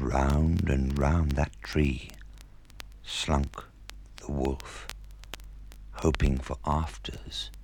and round that tree slunk the wolf, hoping for afters